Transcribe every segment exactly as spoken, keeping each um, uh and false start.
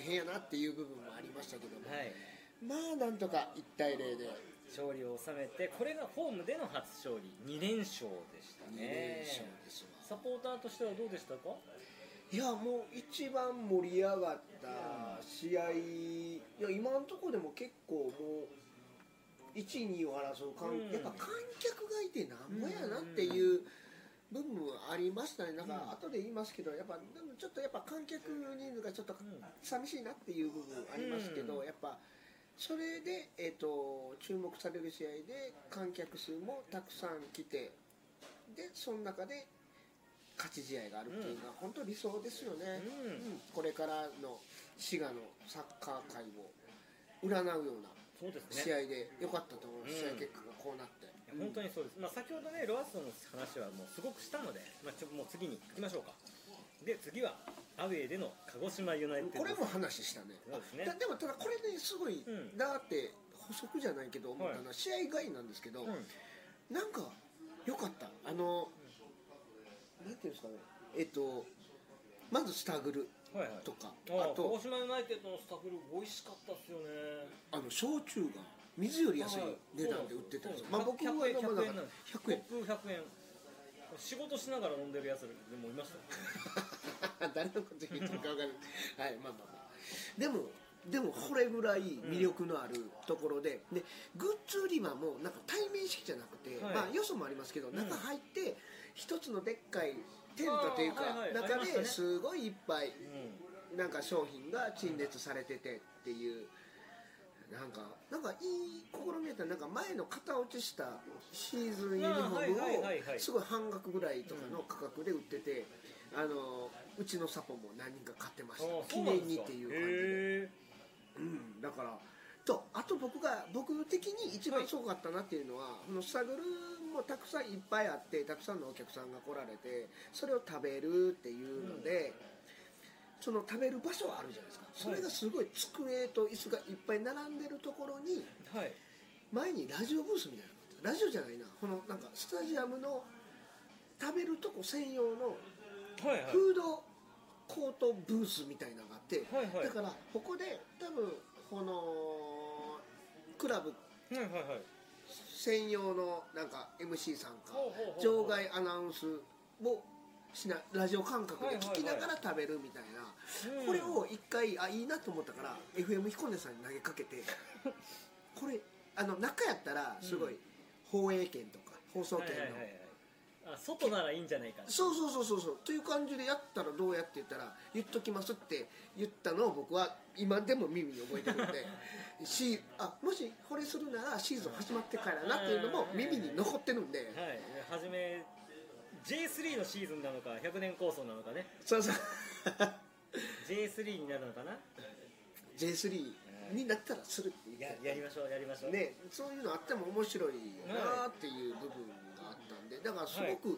変やなっていう部分もありましたけども、 はい、 まあなんとかいちたいゼロで勝利を収めて、これがホームでの初勝利に連勝でしたね。 に連勝ですわ。 サポーターとしてはどうでしたか？ いやもう一番盛り上がった試合、いや今のところでも結構もういちいにいを争う、うん、やっぱ観客がいてなんぼやなっていう部分はありましたね。なんか後で言いますけど、やっぱでもちょっとやっぱ観客人数がちょっと寂しいなっていう部分ありますけど、やっぱそれで、えーと、注目される試合で観客数もたくさん来て、でその中で勝ち試合があるっていうのは本当理想ですよね、うんうん、これからの滋賀のサッカー界を占うような試合で良かったと思う、試合結果がこうなって、 うん、本当にそうです、まあ、先ほどねロアッソの話はもうすごくしたので、まあ、ちょもう次に行きましょうか。で次はアウェーでの鹿児島ユナイテッド、 これも話したね。そうですね。でもただこれねすごい、うん、だって補足じゃないけど思ったのは、はい、試合外なんですけど、うん、なんか良かった。あの、うん、なんていうんですかね、えっとまずスタグルとか、 はいはい、あと鹿児島ユナイテッドのスタグル美味しかったですよね。 あの焼酎が水より安い値段で売ってたんですよ。まあ僕はひゃくえん、ひゃくえんなんです。 ひゃくえん、 コップひゃくえん、仕事しながら飲んでるやつでもいました誰のこと言ってるか分からないはい、まあまあまあ、でもでもこれぐらい魅力のあるところで、うん、でグッズ売り場もなんか対面式じゃなくて、はい、まあよそもありますけど、うん、中入って一つのでっかいテントというか、はいはい、中ですごいいっぱい、うん、なんか商品が陳列されててっていう、なんかなんかいい試みやったら、なんか前の型落ちしたシーズンユニフォームをすごい半額ぐらいとかの価格で売ってて、うん、あのうちのサポも何人か買ってました、記念にっていう感じで。うん、だからと、あと僕が僕的に一番すごかったなっていうのは、はい、このスタグルもたくさんいっぱいあって、たくさんのお客さんが来られてそれを食べるっていうので、うん、その食べる場所はあるじゃないですか。それがすごい机と椅子がいっぱい並んでるところに、はい、前にラジオブースみたいな、ラジオじゃないな、このなんかスタジアムの食べるとこ専用のフードコートブースみたいなのがあって、はいはい、だからここで多分このクラブ専用のなんか エムシー さんか場外アナウンスをしなラジオ感覚で聞きながら食べるみたいな、これを一回あいいなと思ったから エフエム 彦根さんに投げかけてこれあの中やったらすごい放映権とか放送権の、はいはいはい、 あ外ならいいんじゃないか、 そうそうそうそうそうという感じでやったらどうやって言ったら言っときますって言ったのを僕は今でも耳に覚えてるんでしあもしこれするならシーズン始まってからなっていうのも耳に残ってるんで、 はい、初め ジェイスリー のシーズンなのかひゃくねん構想なのかね、 そうそうジェイスリー になるのかな、 ジェイスリー になったらするって言ってや, やりましょうやりましょうね、そういうのあっても面白いなっていう部分があったんで、だからすごく、はい、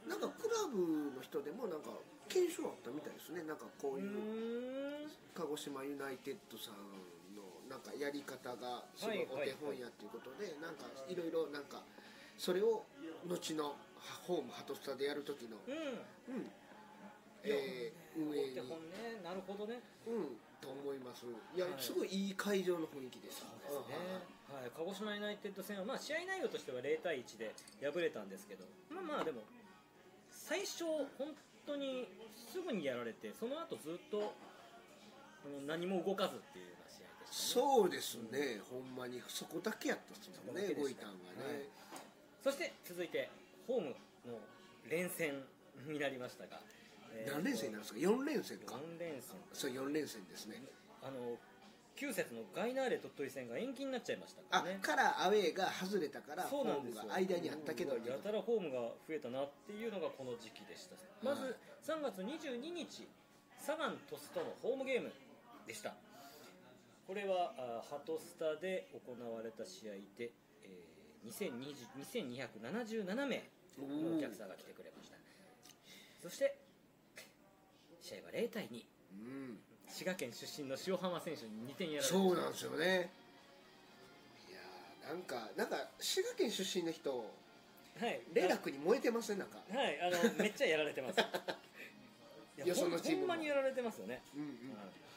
なんかクラブの人でもなんか検証あったみたいですね。なんかこういう鹿児島ユナイテッドさんのなんかやり方がすごいお手本やっていうことで、なんかいろいろなんかそれを後のホームハトスタでやる時の、うんうんえー、運営に、 ね、なるほどね、 うんと思います。いや、はい、すごいいい会場の雰囲気です。 そうですね、はい、鹿児島ユナイテッド戦は、まあ、試合内容としてはゼロたいいちで敗れたんですけど、まあまあでも最初本当にすぐにやられて、その後ずっと何も動かずっていうような試合でしたね。 そうですね、うん、ほんまにそこだけやったっすもんね、動いたんがね、はい、 そして続いてホームの連戦になりましたが、 何連戦なんですか？よん連戦か。 よん連戦。 そうよん連戦ですね。 あのきゅう節のガイナーレ鳥取戦が延期になっちゃいましたからね。 あからアウェーが外れたからホームが間にあったけど、 やたらホームが増えたなっていうのがこの時期でした。まずさんがつにじゅうににちサガン鳥栖とのホームゲームでした。これはハトスタで行われた試合で、えー、にせんにひゃくななじゅうななめいのお客さんが来てくれました。そして試合はゼロたいに、うん、滋賀県出身の塩浜選手ににてんやられました。 そうなんですよね。いやーなんかなんか滋賀県出身の人、はい、レラクに燃えてません？なんかはい、あのめっちゃやられてますいや、よそのチームほんまにやられてますよね、うんうん、